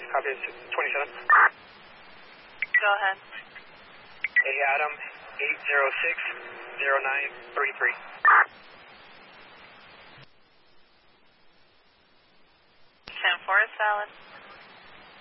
Copy 27. Go ahead. Hey, Adam, 806-0933. 10-4 is valid.